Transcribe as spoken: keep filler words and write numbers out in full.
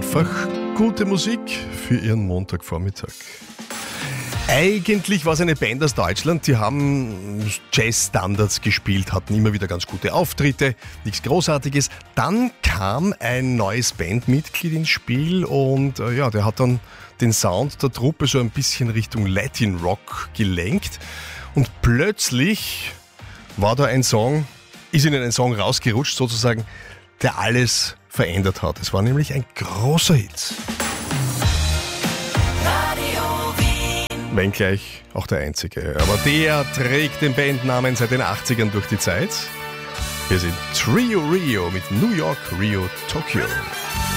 Einfach gute Musik für Ihren Montagvormittag. Eigentlich war es eine Band aus Deutschland, die haben Jazz-Standards gespielt, hatten immer wieder ganz gute Auftritte, nichts Großartiges. Dann kam ein neues Bandmitglied ins Spiel und äh, ja, der hat dann den Sound der Truppe so ein bisschen Richtung Latin Rock gelenkt. Und plötzlich war da ein Song, ist ihnen ein Song rausgerutscht sozusagen, der alles verändert hat. Es war nämlich ein großer Hit. Wenn gleich auch der einzige. Aber der trägt den Bandnamen seit den achtzigern durch die Zeit. Wir sind Trio Rio mit New York, Rio, Tokyo.